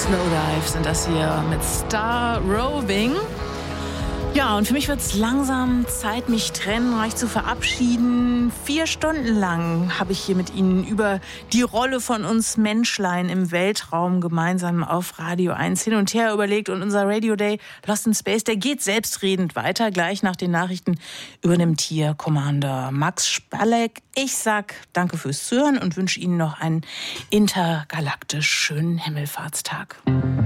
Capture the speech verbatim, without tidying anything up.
Slowdive sind das hier mit Star Roving. Ja, und für mich wird es langsam Zeit, mich trennen, euch zu verabschieden. Vier Stunden lang habe ich hier mit Ihnen über die Rolle von uns Menschlein im Weltraum gemeinsam auf Radio eins hin und her überlegt. Und unser Radio Day Lost in Space, der geht selbstredend weiter. Gleich nach den Nachrichten übernimmt hier Commander Max Spalleck. Ich sag danke fürs Zuhören und wünsche Ihnen noch einen intergalaktisch schönen Himmelfahrtstag.